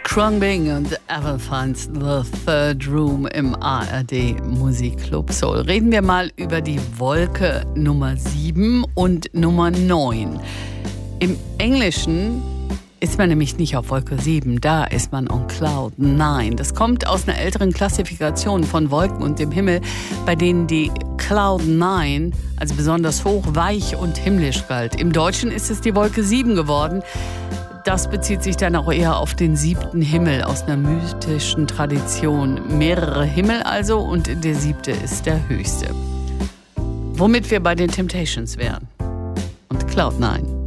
Khruangbin und Ever Finds the Third Room im ARD Musikclub Soul. Reden wir mal über die Wolke Nummer 7 und Nummer 9. Im Englischen ist man nämlich nicht auf Wolke 7, da ist man on Cloud 9. Das kommt aus einer älteren Klassifikation von Wolken und dem Himmel, bei denen die Cloud 9 als besonders hoch, weich und himmlisch galt. Im Deutschen ist es die Wolke 7 geworden. Das bezieht sich dann auch eher auf den 7. Himmel aus einer mythischen Tradition. Mehrere Himmel also, und der 7. ist der höchste. Womit wir bei den Temptations wären. Und Cloud 9.